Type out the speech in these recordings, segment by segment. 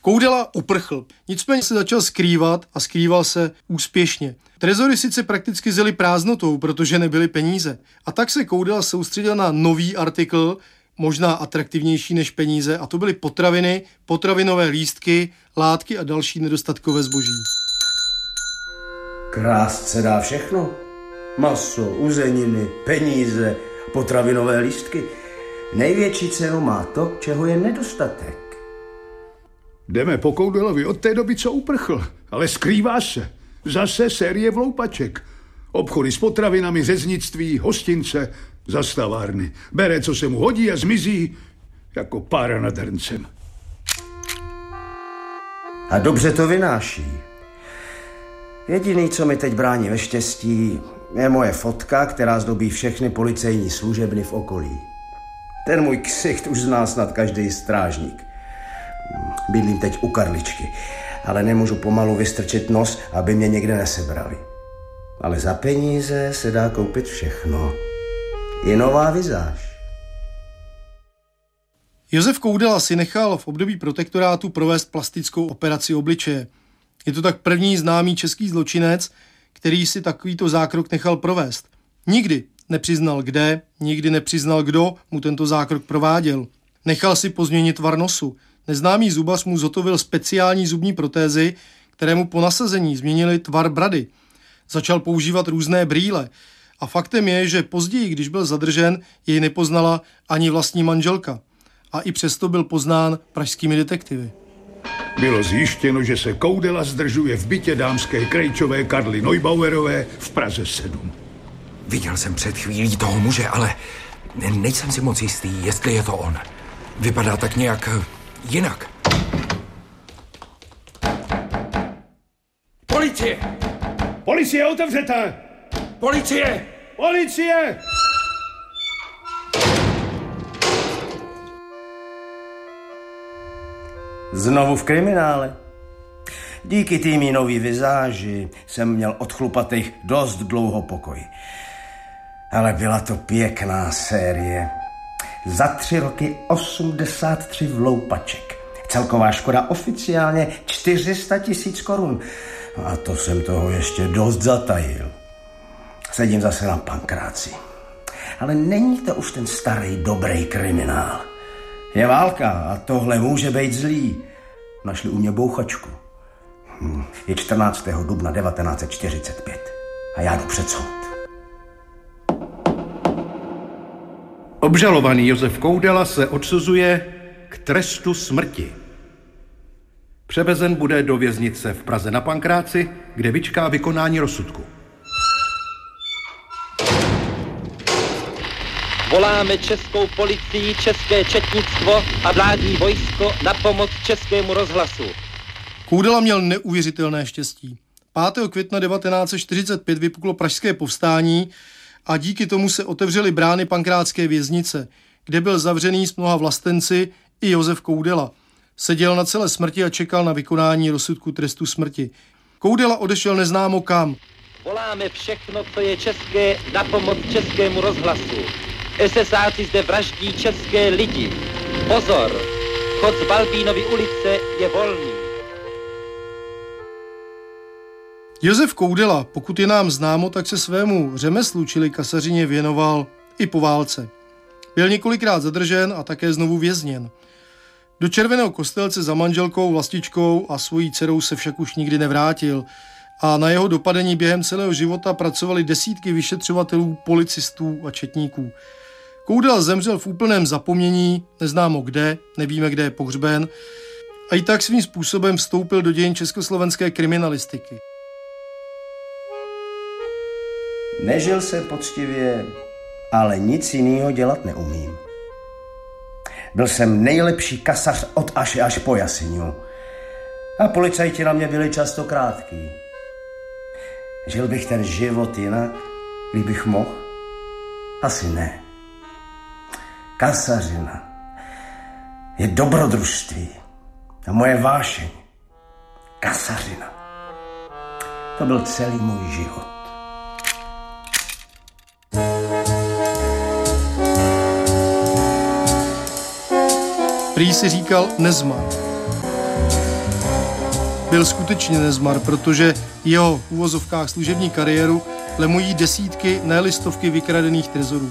Koudela uprchl, nicméně se začal skrývat a skrýval se úspěšně. Trezory sice prakticky zjely prázdnotou, protože nebyly peníze. A tak se Koudela soustředil na nový artikl, možná atraktivnější než peníze, a to byly potraviny, potravinové lístky, látky a další nedostatkové zboží. Krást se dá všechno. Maso, uzeniny, peníze, potravinové lístky. Největší cenu má to, čeho je nedostatek. Jdeme po Koudelovi od té doby, co uprchl, ale skrývá se. Zase série vloupaček. Obchody s potravinami, řeznictví, hostince, zastavárny. Bere, co se mu hodí a zmizí jako pára nad hrncem. A dobře to vynáší. Jediný, co mi teď brání ve štěstí, je moje fotka, která zdobí všechny policejní služebny v okolí. Ten můj ksicht už zná snad každý strážník. Bydlím teď u Karličky, ale nemůžu pomalu vystrčit nos, aby mě někde nesebrali. Ale za peníze se dá koupit všechno. I nová vizáž. Josef Koudela si nechal v období protektorátu provést plastickou operaci obličeje. Je to tak první známý český zločinec, který si takovýto zákrok nechal provést. Nikdy nepřiznal kde, nikdy nepřiznal kdo mu tento zákrok prováděl. Nechal si pozměnit tvar nosu. Neznámý zubař mu zhotovil speciální zubní protézy, které mu po nasazení změnily tvar brady. Začal používat různé brýle. A faktem je, že později, když byl zadržen, jej nepoznala ani vlastní manželka. A i přesto byl poznán pražskými detektivy. Bylo zjištěno, že se Koudela zdržuje v bytě dámské Krejčové Karly Neubauerové v Praze 7. Viděl jsem před chvílí toho muže, ale nejsem si moc jistý, jestli je to on. Vypadá tak nějak jinak. Policie! Policie, otevřete! Policie! Policie! Znovu v kriminále. Díky tými nový vizáži jsem měl od chlupatých dost dlouho pokoj. Ale byla to pěkná série. Za 3 roky 83 vloupaček. Celková škoda oficiálně 400 000 korun. A to jsem toho ještě dost zatajil. Sedím zase na pankráci. Ale není to už ten starý dobrý kriminál. Je válka a tohle může být zlý. Našli u mě bouchačku. Je 14. dubna 1945 a já jdu před soud. Obžalovaný Josef Koudela se odsuzuje k trestu smrti. Převezen bude do věznice v Praze na Pankráci, kde vyčká vykonání rozsudku. Voláme českou policii, české četnictvo a vládní vojsko na pomoc Českému rozhlasu. Koudela měl neuvěřitelné štěstí. 5. května 1945 vypuklo pražské povstání a díky tomu se otevřely brány pankrátské věznice, kde byl zavřený s mnoha vlastenci i Josef Koudela. Seděl na celé smrti a čekal na vykonání rozsudku trestu smrti. Koudela odešel neznámo kam. Voláme všechno, co je české, na pomoc Českému rozhlasu. SSáci zde vraždí české lidi. Pozor, chod z Balbínovy ulice je volný. Josef Koudela, pokud je nám známo, tak se svému řemeslu, čili kasařině, věnoval i po válce. Byl několikrát zadržen a také znovu vězněn. Do Červeného Kostelce za manželkou, Vlastičkou a svojí dcerou se však už nikdy nevrátil a na jeho dopadení během celého života pracovali desítky vyšetřovatelů, policistů a četníků. Koudela zemřel v úplném zapomnění, neznámo kde, nevíme, kde je pohřben, a i tak svým způsobem vstoupil do dějin československé kriminalistiky. Nežil jsem poctivě, ale nic jiného dělat neumím. Byl jsem nejlepší kasař od Aše až po Jasinu. A policajti na mě byli často krátký. Žil bych ten život jinak, kdybych mohl? Asi ne. Kasařina je dobrodružství a moje vášeň. Kasařina. To byl celý můj život. Prý si říkal nezmar. byl skutečně nezmar, protože jeho v uvozovkách služební kariéru lemují desítky, ne-li stovky vykradených trezorů.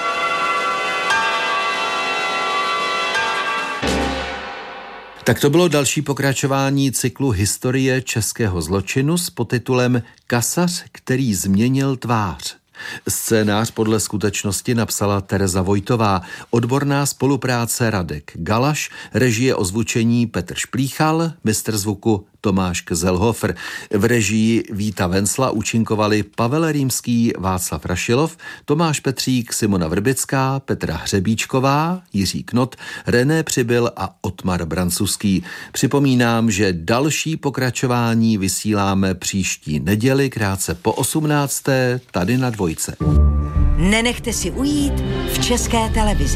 Tak to bylo další pokračování cyklu Historie českého zločinu s podtitulem Kasař, který změnil tvář. Scénář podle skutečnosti napsala Tereza Vojtová, odborná spolupráce Radek Galaš, režie ozvučení Petr Šplíchal, mistr zvuku Tomáš Kzelhofer. V režii Víta Vencla účinkovali Pavel Rýmský, Václav Rašilov, Tomáš Petřík, Simona Vrbická, Petra Hřebíčková, Jiří Knot, René Přibyl a Otmar Brancuský. Připomínám, že další pokračování vysíláme příští neděli krátce po 18. tady na Dvojce. Nenechte si ujít v České televizi.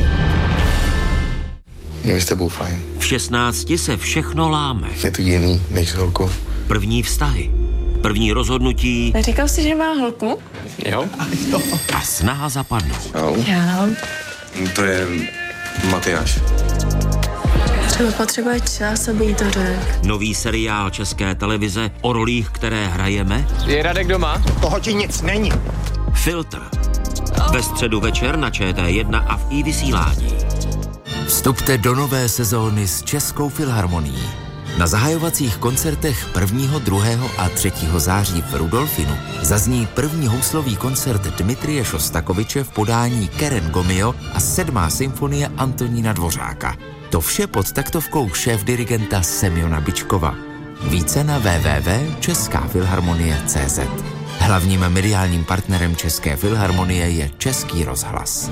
Je s tebou fajn. V 16 se všechno láme. Je to jiný než s holkou. První vztahy, první rozhodnutí. Neříkal jsi, že má holku? Jo. A snaha zapadnout. Já. To je Matyáš. Třeba potřebuje čas, aby jí to řekl. Nový seriál České televize o rolích, které hrajeme. Je Radek doma? Toho ti nic není. Filtr. Ve středu večer na ČT1 a v iVysílání. Vstupte do nové sezóny s Českou filharmonií. Na zahajovacích koncertech 1., 2. a 3. září v Rudolfinu zazní první houslový koncert Dmitrie Šostakoviče v podání Keren Gomio a 7. symfonie Antonína Dvořáka. To vše pod taktovkou šéfdirigenta Semjona Bičkova. Více na www.českafilharmonie.cz. Hlavním mediálním partnerem České filharmonie je Český rozhlas.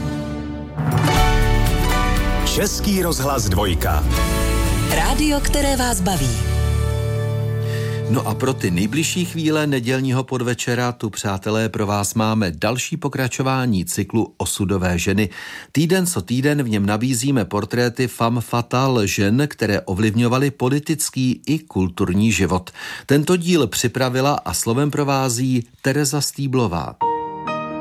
Český rozhlas 2. Rádio, které vás baví. No a pro ty nejbližší chvíle nedělního podvečera tu, přátelé, pro vás máme další pokračování cyklu Osudové ženy. Týden co týden v něm nabízíme portréty femme fatale žen, které ovlivňovaly politický i kulturní život. Tento díl připravila a slovem provází Tereza Stýblová.